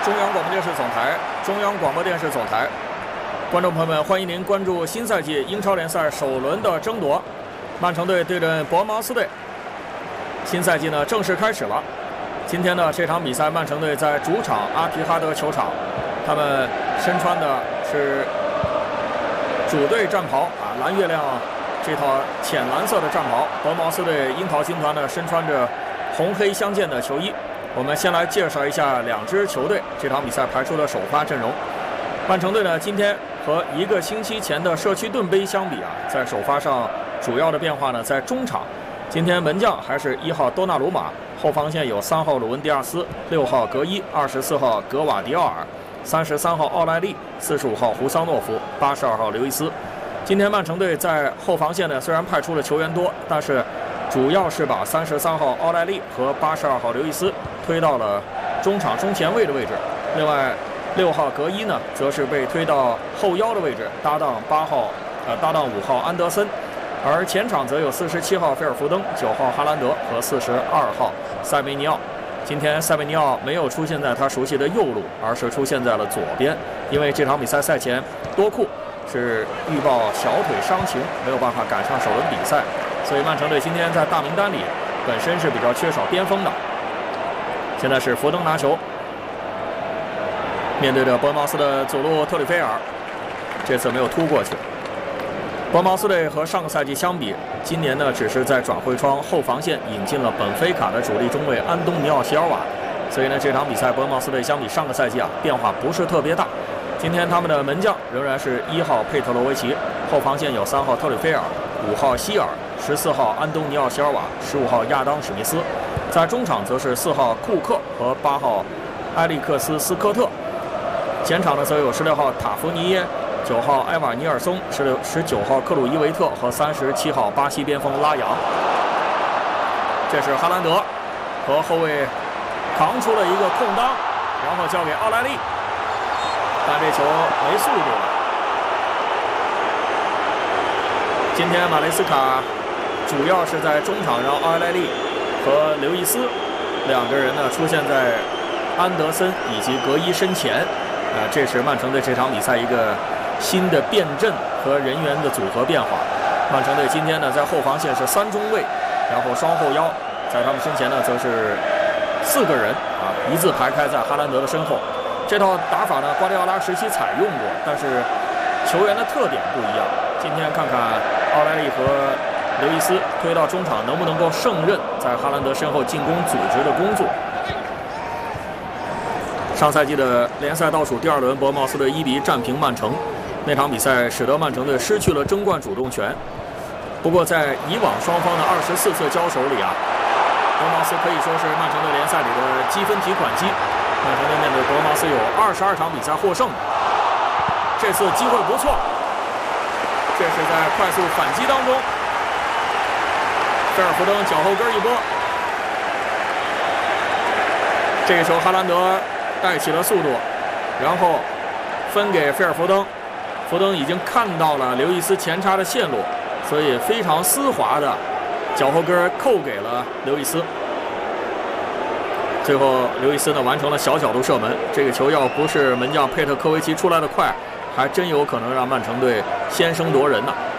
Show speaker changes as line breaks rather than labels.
中央广播电视总台，中央广播电视总台，观众朋友们，欢迎您关注新赛季英超联赛首轮的争夺，曼城队对阵伯恩茅斯队。新赛季呢正式开始了。今天呢这场比赛，曼城队在主场阿提哈德球场，他们身穿的是主队战袍啊，蓝月亮这套浅蓝色的战袍。伯恩茅斯队樱桃军团呢身穿着红黑相间的球衣。我们先来介绍一下两支球队这场比赛排出的首发阵容。曼城队呢，今天和一个星期前的社区盾杯相比啊，在首发上主要的变化呢，在中场，今天门将还是1号多纳鲁马，后防线有3号鲁文迪亚斯、6号格伊、24号格瓦迪奥尔、33号奥莱利、45号胡桑诺夫、82号刘易斯。今天曼城队在后防线呢，虽然派出了球员多，但是主要是把33号奥莱利和82号刘易斯推到了中场中前卫的位置，另外6号格伊呢，则是被推到后腰的位置，搭档5号安德森，而前场则有47号菲尔福登、9号哈兰德和42号塞梅尼奥。今天塞梅尼奥没有出现在他熟悉的右路，而是出现在了左边，因为这场比赛赛前多库是预报小腿伤情，没有办法赶上首轮比赛，所以曼城队今天在大名单里本身是比较缺少边锋的。现在是福登拿球，面对着伯恩茅斯的左路特里菲尔，这次没有突过去。伯恩茅斯队和上个赛季相比，今年呢只是在转会窗后防线引进了本菲卡的主力中卫安东尼奥·席尔瓦，所以呢这场比赛伯恩茅斯队相比上个赛季啊变化不是特别大。今天他们的门将仍然是1号佩特罗维奇，后防线有3号特里菲尔、5号希尔、14号安东尼奥·席尔瓦、15号亚当·史密斯。在中场则是4号库克和8号埃利克斯·斯科特，前场呢则有16号塔夫尼耶、9号埃瓦尼尔松、19号克鲁伊维特和37号巴西边锋拉扬。这是哈兰德和后卫扛出了一个空当，然后交给奥莱利，但这球没速度了。今天马雷斯卡主要是在中场让奥莱利和刘易斯两个人呢出现在安德森以及格伊身前，这是曼城队这场比赛一个新的变阵和人员的组合变化。曼城队今天呢在后防线是3中卫，然后双后腰，在他们身前呢则是4个人啊，一字排开在哈兰德的身后。这套打法呢，瓜迪奥拉时期采用过，但是球员的特点不一样。今天看看奥莱利和刘易斯推到中场能不能够胜任在哈兰德身后进攻组织的工作。上赛季的联赛倒数第2轮，伯恩茅斯队1比1战平曼城，那场比赛使得曼城队失去了争冠主动权。不过在以往双方的24次交手里啊，伯恩茅斯可以说是曼城队联赛里的积分提款机。曼城队面对伯恩茅斯有22场比赛获胜，这次机会不错，这是在快速反击当中。菲尔福登脚后跟一拨，这个球哈兰德带起了速度，然后分给菲尔福登，福登已经看到了刘易斯前插的线路，所以非常丝滑的脚后跟扣给了刘易斯。最后刘易斯呢完成了小角度射门，这个球要不是门将佩特科维奇出来的快，还真有可能让曼城队先声夺人呢。